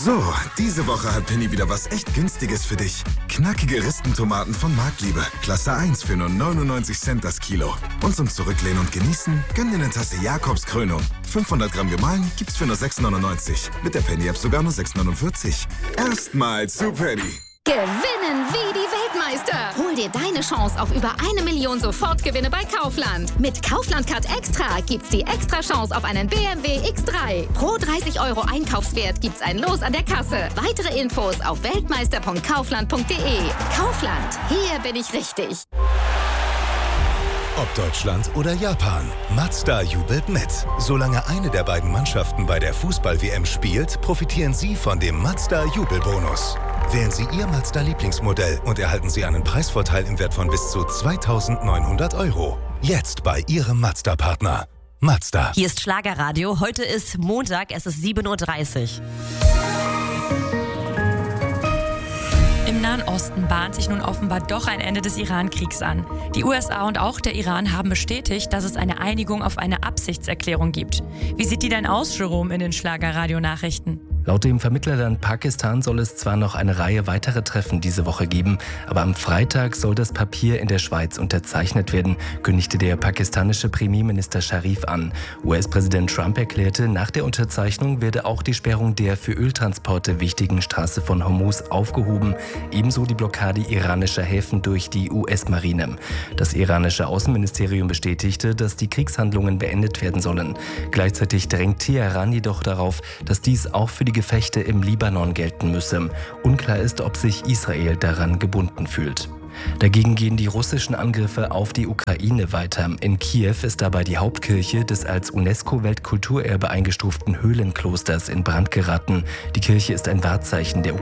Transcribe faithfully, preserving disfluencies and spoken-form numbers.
So, diese Woche hat Penny wieder was echt Günstiges für dich. Knackige Ristentomaten von Marktliebe. Klasse eins für nur neunundneunzig Cent das Kilo. Und zum Zurücklehnen und Genießen, gönn dir eine Tasse Jakobs Krönung. fünfhundert Gramm gemahlen gibt's für nur sechs neunundneunzig. Mit der Penny-App sogar nur sechs neunundvierzig. Erstmal zu Penny. Gewinnen wie die Weltmeister. Hol dir deine Chance auf über eine Million Sofortgewinne bei Kaufland. Mit Kaufland Card Extra gibt's die extra Chance auf einen B M W X drei. Pro dreißig Euro Einkaufswert gibt's ein Los an der Kasse. Weitere Infos auf weltmeister punkt kaufland punkt de. Kaufland, hier bin ich richtig. Ob Deutschland oder Japan, Mazda jubelt mit. Solange eine der beiden Mannschaften bei der Fußball-W M spielt, profitieren Sie von dem Mazda-Jubelbonus. Wählen Sie Ihr Mazda-Lieblingsmodell und erhalten Sie einen Preisvorteil im Wert von bis zu zweitausendneunhundert Euro. Jetzt bei Ihrem Mazda-Partner. Mazda. Hier ist Schlagerradio. Heute ist Montag, es ist sieben Uhr dreißig. Im Nahen Osten bahnt sich nun offenbar doch ein Ende des Iran-Kriegs an. Die U S A und auch der Iran haben bestätigt, dass es eine Einigung auf eine Absichtserklärung gibt. Wie sieht die denn aus, Jerome, in den Schlagerradio-Nachrichten? Laut dem Vermittlerland Pakistan soll es zwar noch eine Reihe weiterer Treffen diese Woche geben, aber am Freitag soll das Papier in der Schweiz unterzeichnet werden, kündigte der pakistanische Premierminister Sharif an. U S-Präsident Trump erklärte, nach der Unterzeichnung werde auch die Sperrung der für Öltransporte wichtigen Straße von Hormuz aufgehoben, ebenso die Blockade iranischer Häfen durch die U S-Marine. Das iranische Außenministerium bestätigte, dass die Kriegshandlungen beendet werden sollen. Gleichzeitig drängt Teheran jedoch darauf, dass dies auch für die Gefechte im Libanon gelten müsse. Unklar ist, ob sich Israel daran gebunden fühlt. Dagegen gehen die russischen Angriffe auf die Ukraine weiter. In Kiew ist dabei die Hauptkirche des als UNESCO-Weltkulturerbe eingestuften Höhlenklosters in Brand geraten. Die Kirche ist ein Wahrzeichen der